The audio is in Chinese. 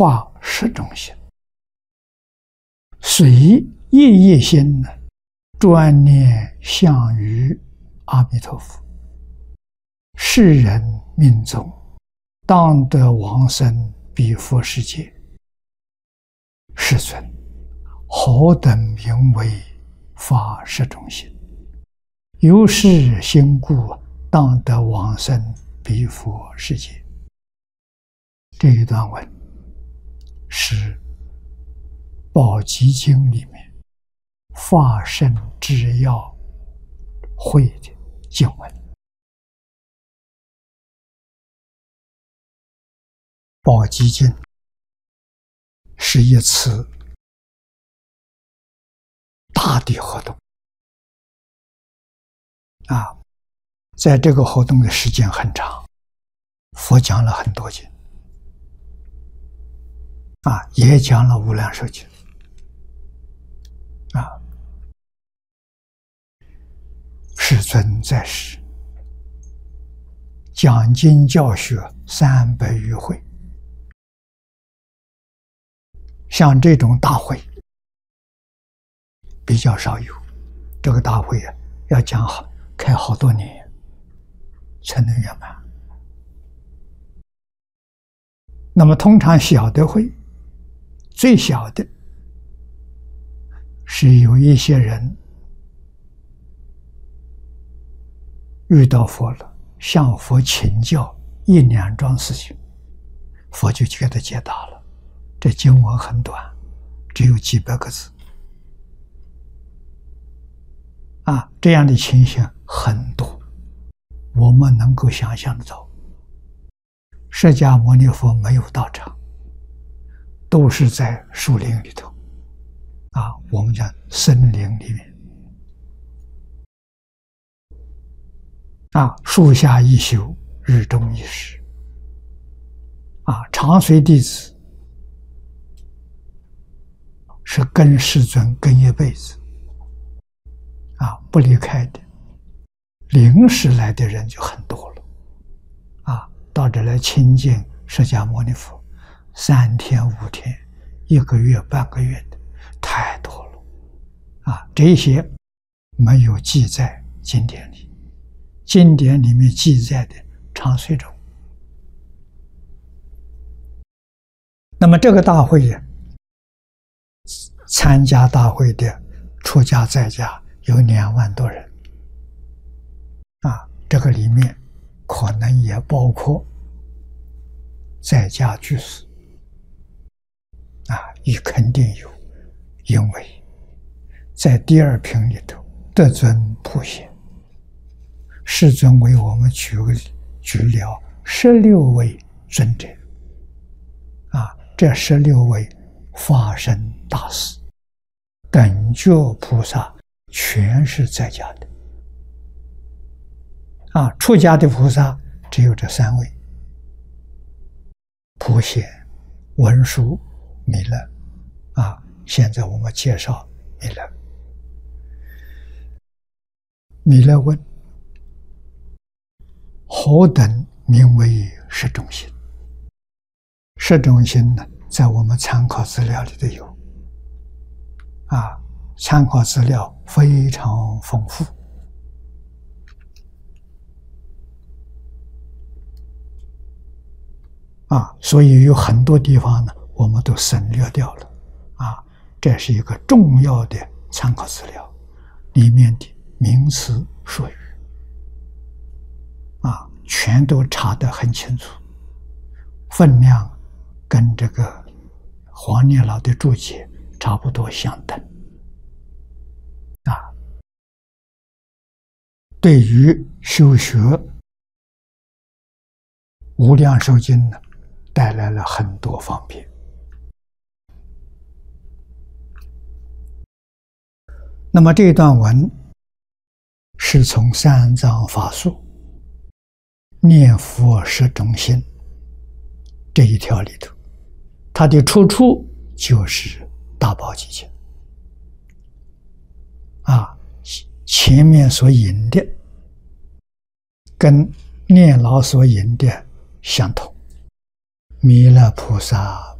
发十种心，随一心呢，专念向于阿弥陀佛，世人命中，当得往生彼佛世界。世尊，何等名为发十种心？由是心故，当得往生彼佛世界。这一段文是《宝积经》里面法身之要会的经文。宝积经是一次大的活动在这个活动的时间很长，佛讲了很多经也讲了无量寿经世尊在世讲经教学300余回，像这种大会比较少有，这个大会要讲开好多年才能圆满。那么通常小的会，最小的是有一些人遇到佛了，向佛请教1、2桩事情，佛就给他解答了。这经文很短，只有几百个字这样的情形很多，我们能够想象得到。释迦牟尼佛没有道场，都是在树林里头我们讲森林里面树下一宿，日中一时长随弟子是跟世尊跟一辈子不离开的。临时来的人就很多了到这来亲近释迦牟尼佛3天5天1个月半个月的太多了这些没有记在经典里，经典里面记载的常随中。那么这个大会参加大会的出家在家有2万多人这个里面可能也包括在家居士也肯定有，因为在第2品里头，德尊普贤世尊为我们举了16位尊者这16位法身大士等觉菩萨全是在家的出家的菩萨只有这3位：普贤、文殊、弥勒现在我们介绍弥勒。弥勒问：何等名为十种心？十种心呢，在我们参考资料里头有参考资料非常丰富所以有很多地方呢我们都省略掉了这是一个重要的参考资料，里面的名词术语全都查得很清楚，分量跟这个黄念老的注解差不多相等对于修学无量寿经呢带来了很多方便。那么这段文是从三藏法术念佛十种心这一条里头，它的出处就是大宝积经前面所引的跟念老所引的相同。弥勒菩萨